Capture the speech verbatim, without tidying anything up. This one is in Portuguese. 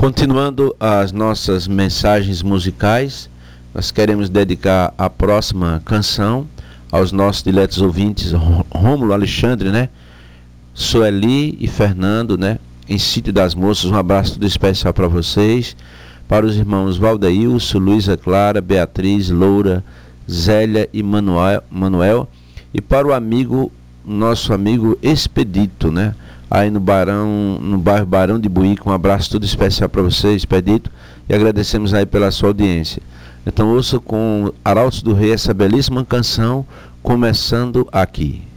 Continuando as nossas mensagens musicais, nós queremos dedicar a próxima canção aos nossos diletos ouvintes, Rômulo, Alexandre, né? Sueli e Fernando, né? Em Sítio das Moças, um abraço tudo especial para vocês. Para os irmãos Valdeilson, Luísa Clara, Beatriz, Loura, Zélia e Manuel, Manuel. E para o amigo, nosso amigo Expedito, né? Aí no Barão, no bairro Barão de Buíque, um abraço tudo especial para você, Expedito, e agradecemos aí pela sua audiência. Então ouça com Arautos do Rei essa belíssima canção, Começando Aqui.